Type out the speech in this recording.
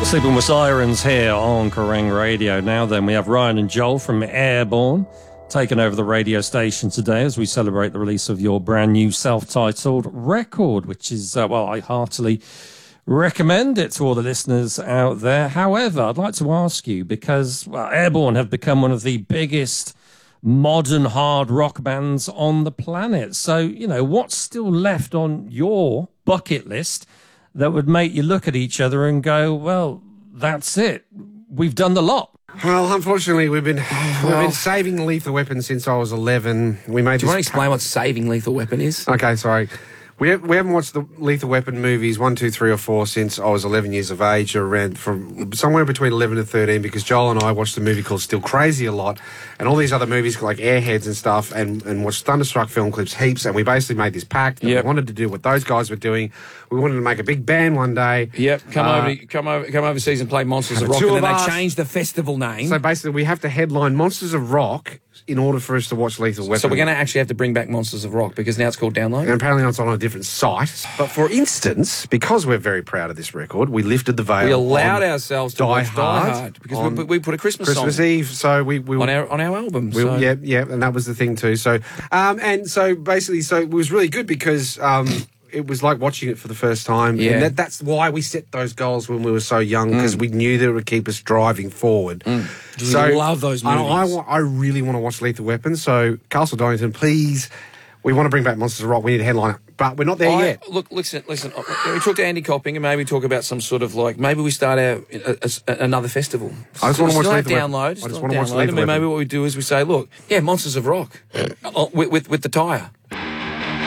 Sleeping with Sirens here on Kerrang Radio. Now then, we have Ryan and Joel from Airborne taking over the radio station today as we celebrate the release of your brand new self-titled record, which is, I heartily recommend it to all the listeners out there. However, I'd like to ask you, because Airborne have become one of the biggest modern hard rock bands on the planet. So, what's still left on your bucket list that would make you look at each other and go, well, that's it. We've done the lot. Well, unfortunately, we've been saving Lethal Weapon since I was 11. Do you want to explain what saving Lethal Weapon is? Okay, sorry. We haven't watched the Lethal Weapon movies 1, 2, 3 or 4 since I was 11 years of age, around from somewhere between 11 and 13, because Joel and I watched a movie called Still Crazy a lot, and all these other movies like Airheads and stuff, and watched Thunderstruck film clips heaps, and we basically made this pact that we wanted to do what those guys were doing. We wanted to make a big band one day. Yep, come overseas and play Monsters of Rock, and then they changed the festival name. So basically, we have to headline Monsters of Rock in order for us to watch Lethal Weapon. So we're going to actually have to bring back Monsters of Rock, because now it's called Download? And apparently it's on a different site. But for instance, because we're very proud of this record, we lifted the veil. We allowed ourselves to watch Die Hard, because we put a Christmas song. Eve, so we on our album. Yeah, and that was the thing too. So, and so basically, it was really good because it was like watching it for the first time. Yeah. And that's why we set those goals when we were so young, because we knew that it would keep us driving forward. So we love those movies. I really want to watch Lethal Weapon. So, Castle Donington, please, we want to bring back Monsters of Rock. We need a headliner. But we're not there yet. Look, listen. We talk to Andy Copping and maybe talk about some sort of maybe we start another festival. I just want to watch Lethal Weapon. I just want to watch Lethal Weapon. Maybe what we do is we say, look, Monsters of Rock with the tyre.